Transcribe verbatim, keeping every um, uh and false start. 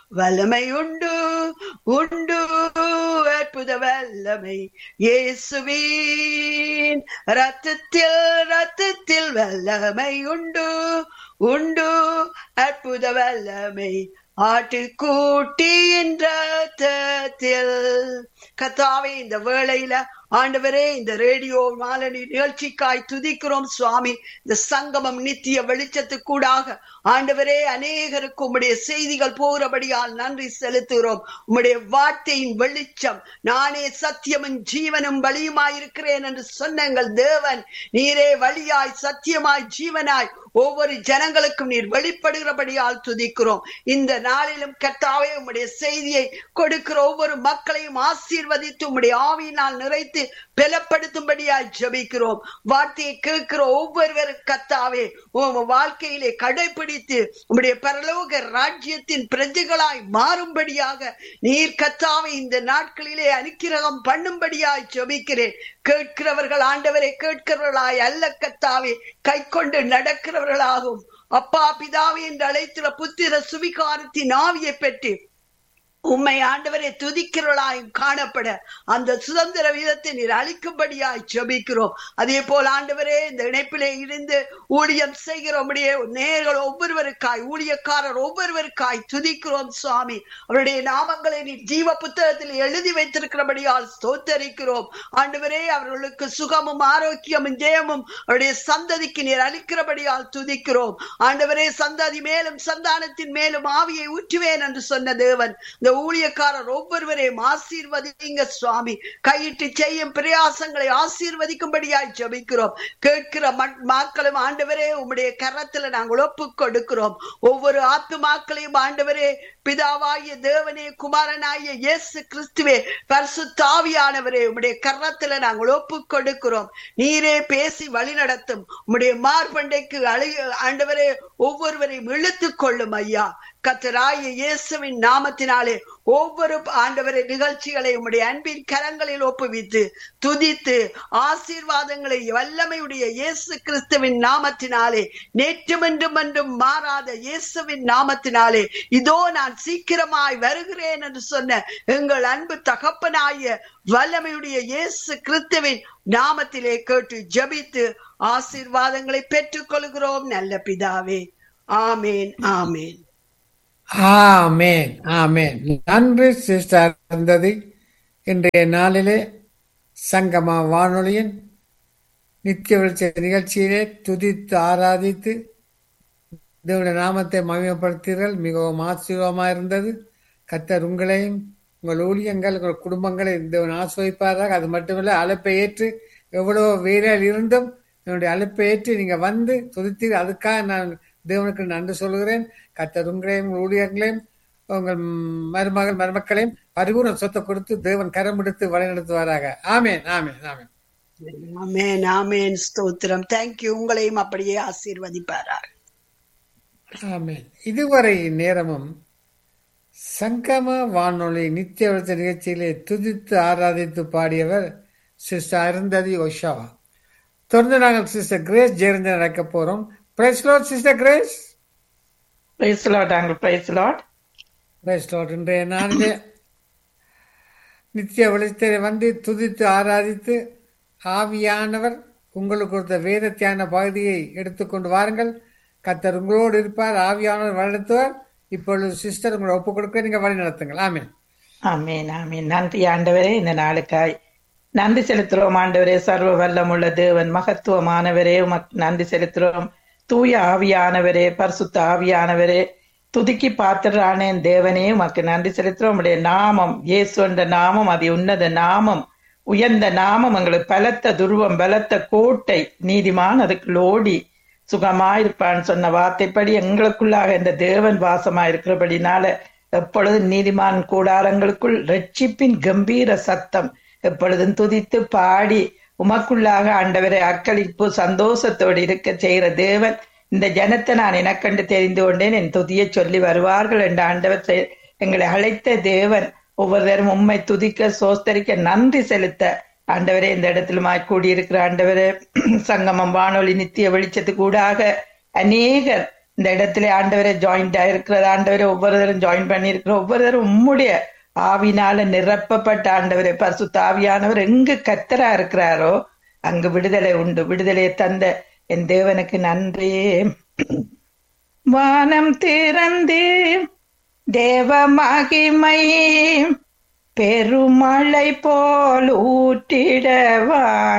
வல்லமை உண்டு உண்டு அற்புத வல்லமை இயேசுவின் ரத்தத்தில் ரத்தத்தில் வல்லமை உண்டு உண்டு அற்புத வல்லமை ஆட்டுக்குட்டியின் ரத்தத்தில். கர்த்தாவே, இந்த வேளையில ஆண்டவரே, இந்த ரேடியோ மாலனி நிகழ்ச்சிக்காய் துதிக்கிறோம் சுவாமி. இந்த சங்கமம் நித்திய வெளிச்சத்துக்கூடாக ஆண்டவரே அநேகருக்கு உம்முடைய செய்திகள் போகிறபடியால் நன்றி செலுத்துகிறோம். உம்முடைய வார்த்தையின் வெளிச்சம், நானே சத்தியமும் ஜீவனும் வழியுமாயிருக்கிறேன் என்று சொன்ன எங்கள் தேவன், நீரே வழியாய் சத்தியமாய் ஜீவனாய் ஒவ்வொரு ஜனங்களுக்கும் நீர் வெளிப்படுகிறபடியால் துதிக்கிறோம். இந்த நாளிலும் கர்த்தாவே, உம்முடைய செய்தியை கொடுக்கிற ஒவ்வொரு மக்களையும் ஆசீர்வதித்து உம்முடைய ஆவியினால் நிறைத்து பலப்படுத்தும்படியாய் ஜெபிக்கிறோம். வார்த்தையை கேட்கிற ஒவ்வொருவரும் கர்த்தாவே, உம் வாழ்க்கையிலே கடைபிடித்து உம்முடைய பரலோக ராஜ்யத்தின் பிரஜைகளாய் மாறும்படியாக நீர் கர்த்தாவே இந்த நாட்களிலே அனுக்கிரகம் பண்ணும்படியாய் ஜெபிக்கிறேன். கேட்கிறவர்கள் ஆண்டவரை கேட்கிறவர்களாய் அல்ல கர்த்தாவே, கை கொண்டு நடக்கிறவர்களாகும். அப்பா பிதாவே என்று அழைத்துள்ள புத்திர சுவிகாரத்தின் ஆவியை பெற்று உம்மை ஆண்டவரை துதிக்கிறவர்களாயும் காணப்பட அந்த சுதந்திர வீதத்தை நீர் அளிக்கும்படியாய் ஜெபிக்கிறோம். அதே போல் ஆண்டவரே, இந்த இணைப்பிலே இருந்து ஊழியம் செய்கிற உம்முடைய நேயர்கள் ஒவ்வொருவருக்காய், ஊழியக்காரர் ஒவ்வொருவருக்காய் துதிக்கிறோம் சுவாமி. அவருடைய நாமங்களை நீர் ஜீவ புத்தகத்தில் எழுதி வைத்திருக்கிறபடியால் ஸ்தோத்தரிக்கிறோம். ஆண்டவரே, அவர்களுக்கு சுகமும் ஆரோக்கியமும் ஜெயமும் அவருடைய சந்ததிக்கு நீர் அளிக்கிறபடியால் துதிக்கிறோம். ஆண்டவரே, சந்ததி மேலும் சந்தானத்தின் மேலும் ஆவியை ஊற்றுவேன் என்று சொன்ன தேவன், இந்த ஊழியக்காரர் ஒவ்வொருவரையும் ஆசீர்வதிங்க சுவாமி. கையிட்டு செய்யும் பிரயாசங்களை ஆசீர்வதிக்கும்படியாய் ஜெபிக்கிறோம். கேட்கிற மக்களும் ஆண்டவரே உம்முடைய கரத்துல நாங்கள் ஒப்பு கொடுக்கிறோம். ஒவ்வொரு ஆத்துமாக்களையும் ஆண்டவரே, பிதாவாகிய தேவனே, குமாரனாகிய இயேசு கிறிஸ்துவே, பரிசுத்த ஆவியானவரே, உம்முடைய கரத்துல நாங்கள் ஒப்பு கொடுக்கிறோம். நீரே பேசி வழி நடத்தும். உம்முடைய மார்பண்டைக்கு அழு ஆண்டவரே ஒவ்வொருவரையும் இழுத்து கொள்ளும் ஐயா. கர்த்தராகிய இயேசுவின் நாமத்தினாலே ஒவ்வொரு ஆண்டவரை நிகழ்ச்சிகளை உம்முடைய அன்பின் கரங்களில் ஒப்புவித்து துதித்து ஆசீர்வாதங்களை வல்லமையுடைய இயேசு கிறிஸ்துவின் நாமத்தினாலே, நேற்றும் என்றும் என்றும் மாறாத இயேசுவின் நாமத்தினாலே, இதோ நான் சீக்கிரமாய் வருகிறேன் என்று சொன்ன எங்கள் அன்பு தகப்பனாய வல்லமையுடைய இயேசு கிறிஸ்துவின் நாமத்திலே கேட்டு ஜெபித்து ஆசீர்வாதங்களை பெற்றுக் கொள்கிறோம் நல்ல பிதாவே. ஆமேன் ஆமேன் ஆமேன் ஆமேன். நன்றி சிஸ்டர் அருந்ததி. இன்றைய நாளிலே சங்கமா வானொலியின் நித்திய வெளிச்ச நிகழ்ச்சியிலே துதித்து ஆராதித்து தேவனுடைய நாமத்தை மகிமைப்படுத்தீர்கள். மிகவும் ஆசீர்வாதமாக இருந்தது. கர்த்தர் உங்களையும் உங்கள் ஊழியங்கள் உங்கள் குடும்பங்களை தேவன் ஆசீர்வதிப்பாராக. அது மட்டுமில்லை, அழைப்பை ஏற்று எவ்வளவு வேலையில் இருந்தும் என்னுடைய அழைப்பை ஏற்று நீங்க வந்து துதித்தீர்கள். அதுக்காக நான் தேவனுக்கு நன்றி சொல்கிறேன். கர்த்தர் உங்களையும் ஊழியர்களையும் உங்கள் மருமகள் மருமக்களையும் பரிபூர்ண சொத்தை கொடுத்து தேவன் கரம் எடுத்து வழிநடத்துவாராக. ஆமேன் ஆமேன் ஆமேன் ஆமேன் ஆமேன். ஸ்தோத்திரம். தேங்க்யூ. உங்களையும் அப்படியே ஆசீர்வதிப்பாராக. ஆமேன். இதுவரை நேரமும் சங்கம வானொலி நித்திய வெளிச்ச நிகழ்ச்சியிலே துதித்து ஆராதித்து பாடியவர் சிஸ்டர் அருந்ததி ஒஷாவா. தொடர்ந்து நாங்கள் சிஸ்டர் கிரேஸ் ஜெயரஞ்சன் நடக்க போறோம். Praise Lord, Sister Grace. Praise Lord, Uncle. Praise Lord. Praise Lord. இன்றைய நாளிலே நித்திய வெளிச்சத்தை வந்து துதித்து ஆராதித்து ஆவியானவர் உங்களுக்கு கொடுத்த வேத தியான பகுதியை எடுத்துக்கொண்டு வாருங்கள். கர்த்தர் உங்களோடு இருப்பார். ஆவியானவர் வழிநடத்துவார். இப்பொழுது சிஸ்டர் உங்களை ஒப்புக் கொடுக்க நீங்க வழி நடத்துங்கள். ஆமேன் ஆமேன் ஆமேன். நன்றி ஆண்டவரே, இந்த நாளுக்காய் நன்றி செலுத்துறோம் ஆண்டவரே. சர்வ வல்லமுள்ள தேவன், மகத்துவமானவரே, உமக்கு நன்றி செலுத்துறோம். தூய ஆவியானவரே, பரிசுத்த ஆவியானவரே, துதிக்கி பாத்திரானே தேவனே, உமக்கு நன்றி செலுத்துறோம். உடைய நாமம் இயேசு என்ற நாமம், அது உன்னத நாமம், உயர்ந்த நாமம், எங்களுக்கு பலத்த துருவம், பலத்த கோட்டை, நீதிமான் அதுக்குள் ஓடி சுகமாயிருப்பான்னு சொன்ன வார்த்தைப்படி எங்களுக்குள்ளாக இந்த தேவன் வாசமாயிருக்கிறபடினால எப்பொழுதும் நீதிமான் கூடாரங்களுக்குள் ரட்சிப்பின் கம்பீர சத்தம் எப்பொழுதும் துதித்து பாடி உமக்குள்ளாக ஆண்டவரை அக்களிப்பு சந்தோஷத்தோடு இருக்க செய்கிற தேவன். இந்த ஜனத்தை நான் எனக்கண்டு தெரிந்து கொண்டேன், என் துதியை சொல்லி வருவார்கள் என்ற ஆண்டவர் எங்களை அழைத்த தேவன். ஒவ்வொருத்தரும் உம்மை துதிக்க சோஸ்தரிக்க நன்றி செலுத்த ஆண்டவரே இந்த இடத்திலுமாய் கூடியிருக்கிற ஆண்டவரே, சங்கமம் வானொலி நித்திய வெளிச்சத்துக்கு கூடாக அநேகர் இந்த இடத்துல ஆண்டவரை ஜாயிண்ட் ஆயிருக்கிறது ஆண்டவரை ஒவ்வொருத்தரும் ஜாயின் பண்ணியிருக்கிற ஒவ்வொருத்தரும் உம்முடைய ஆவினால நிரப்பப்பட்ட ஆண்டவரை பரிசுத்த ஆவியானவர் எங்கு கத்தரா இருக்கிறாரோ அங்கு விடுதலை உண்டு. விடுதலையை தந்த என் தேவனுக்கு நன்றி. வானம் திறந்து தேவ மகிமை பெருமழை போல் ஊற்றிடவா